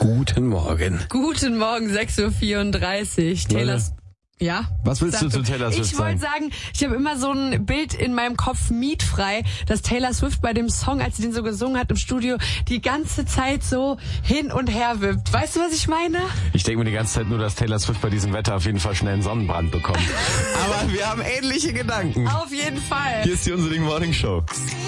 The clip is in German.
Guten Morgen. Guten Morgen, 6.34 Uhr. Taylor... Ja? Was willst du zu Taylor Swift Ich wollte sagen, ich habe immer so ein Bild in meinem Kopf mietfrei, dass Taylor Swift bei dem Song, als sie den so gesungen hat im Studio, die ganze Zeit so hin und her wippt. Weißt du, was ich meine? Ich denke mir die ganze Zeit nur, dass Taylor Swift bei diesem Wetter auf jeden Fall schnell einen Sonnenbrand bekommt. Aber wir haben ähnliche Gedanken. Auf jeden Fall. Hier ist die Unser Ding Morning Show.